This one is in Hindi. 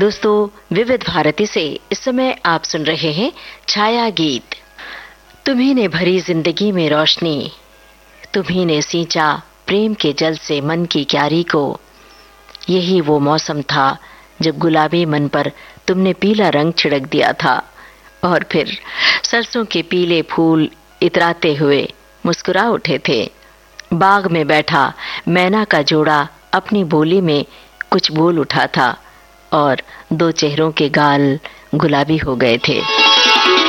दोस्तों, विविध भारती से इस समय आप सुन रहे हैं छाया गीत। तुम्ही ने भरी जिंदगी में रोशनी, तुम्ही ने सींचा प्रेम के जल से मन की क्यारी को। यही वो मौसम था जब गुलाबी मन पर तुमने पीला रंग छिड़क दिया था और फिर सरसों के पीले फूल इतराते हुए मुस्कुरा उठे थे। बाग में बैठा मैना का जोड़ा अपनी बोली में कुछ बोल उठा था और दो चेहरों के गाल गुलाबी हो गए थे।